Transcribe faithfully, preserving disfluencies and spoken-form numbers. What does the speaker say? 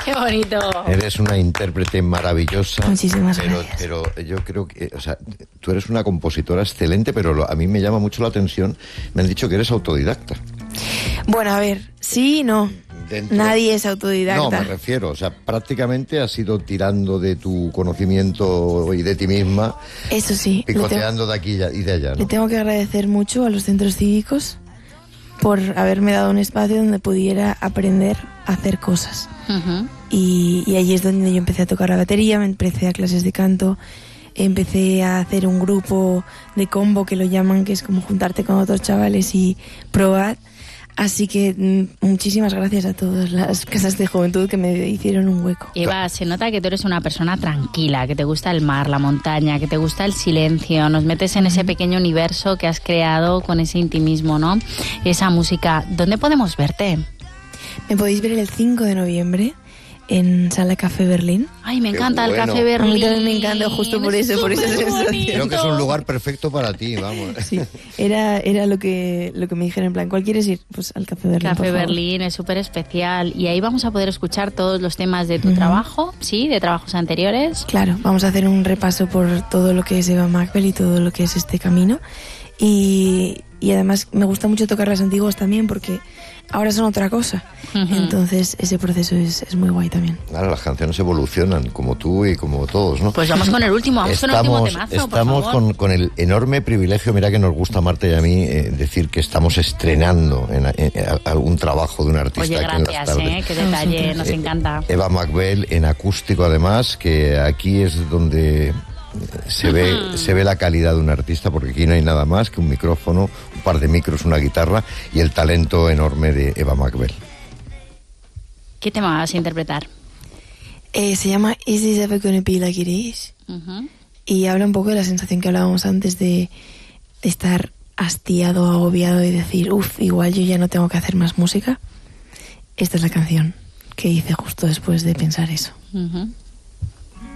¡Qué bonito! Eres una intérprete maravillosa. Muchísimas pero, gracias. Pero yo creo que, o sea, tú eres una compositora excelente, pero lo, a mí me llama mucho la atención. Me han dicho que eres autodidacta. Bueno, a ver, sí y no. Dentro... Nadie es autodidacta. No, me refiero, o sea, prácticamente has ido tirando de tu conocimiento y de ti misma. Eso sí. Picoteando tengo, de aquí y de allá, ¿no? Le tengo que agradecer mucho a los centros cívicos por haberme dado un espacio donde pudiera aprender a hacer cosas. Uh-huh. Y, y allí es donde yo empecé a tocar la batería, me empecé a clases de canto, empecé a hacer un grupo de combo que lo llaman, que es como juntarte con otros chavales y probar. Así que mm, muchísimas gracias a todas las casas de juventud que me hicieron un hueco. Eva, se nota que tú eres una persona tranquila, que te gusta el mar, la montaña, que te gusta el silencio, nos metes en ese pequeño universo que has creado con ese intimismo, ¿no? Esa música. ¿Dónde podemos verte? Me podéis ver el cinco de noviembre en Sala Café Berlín. Ay, me Qué encanta bueno. el Café Berlín. A mí también me encanta, justo por eso, por esa sensación. Creo que es un lugar perfecto para ti, vamos. Sí, era, era lo que lo que me dijeron, en plan, ¿cuál quieres ir? Pues al Café Berlín, Café Berlín es súper especial y ahí vamos a poder escuchar todos los temas de tu uh-huh. trabajo, ¿sí? De trabajos anteriores. Claro, vamos a hacer un repaso por todo lo que es Eva Macbel y todo lo que es este camino. Y, y además me gusta mucho tocar las antiguas también porque ahora son otra cosa. Uh-huh. Entonces ese proceso es, es muy guay también. Claro, las canciones evolucionan, como tú y como todos, ¿no? Pues vamos con el último, vamos estamos, con el último temazo, Estamos por favor. Con, con el enorme privilegio, mira que nos gusta a Marta y a mí, eh, decir que estamos estrenando en, en, en algún trabajo de un artista. Oye, aquí gracias, en las tardes. ¿eh? Qué detalle, eh, nos encanta. Eva Macbel en acústico además, que aquí es donde... Se ve, uh-huh. se ve la calidad de un artista, porque aquí no hay nada más que un micrófono, un par de micros, una guitarra y el talento enorme de Eva Macbel. ¿Qué tema vas a interpretar? Eh, se llama Is This Ever Gonna Be Like It Is? Uh-huh. Y habla un poco de la sensación que hablábamos antes de, de estar hastiado, agobiado y decir, uff, igual yo ya no tengo que hacer más música. Esta es la canción que hice justo después de pensar eso. Uh-huh.